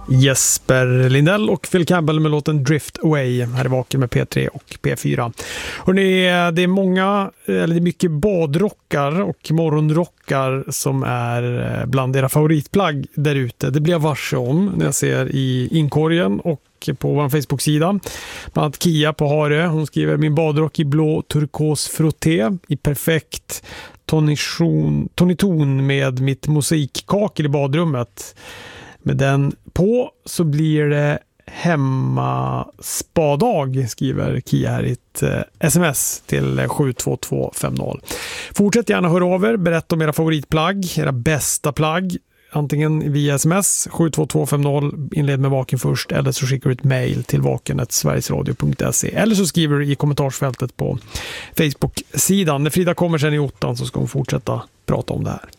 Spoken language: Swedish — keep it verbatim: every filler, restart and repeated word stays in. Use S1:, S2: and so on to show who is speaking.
S1: Jesper Lindell och Phil Campbell med låten Drift Away. Här är Vaken med P tre och P fyra. Hörrni, det är många, eller det är mycket badrockar och morgonrockar som är bland era favoritplagg där ute. Det blir jag varse om när jag ser i inkorgen och på vår Facebook-sida. Bland annat Kia på Hare. Hon skriver: min badrock i blå turkos frotté i perfekt toniton, toniton med mitt mosaikkakel i badrummet. Med den på så blir det hemma spadag, skriver Kia här i ett eh, sms till sju två två fem noll. Fortsätt gärna höra av er, berätta om era favoritplagg, era bästa plagg, antingen via sms sju två två fem noll, inled med Vaken först, eller så skickar du ett mejl till vaken snabel-a sverigesradio punkt se, eller så skriver du i kommentarsfältet på Facebook-sidan. När Frida kommer sen i ottan så ska hon fortsätta prata om det här.